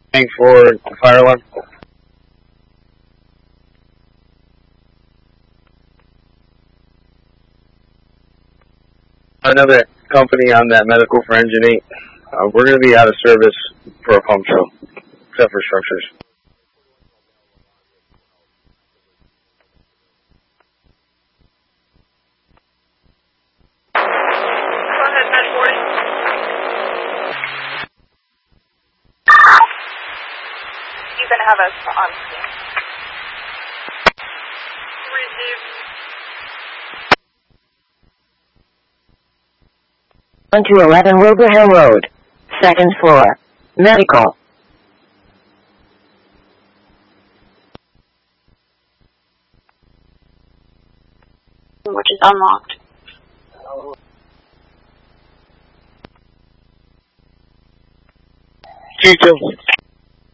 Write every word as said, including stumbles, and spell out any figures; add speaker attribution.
Speaker 1: Thanks for the fire alarm. Another company on that medical for engine eight. Uh, we're going to be out of service for a pump show, except for structures.
Speaker 2: Go ahead, Med forty. You can have us on scene. Received.
Speaker 3: one two eleven Wilbraham Road, second floor, medical.
Speaker 2: Which is unlocked.
Speaker 1: Two two.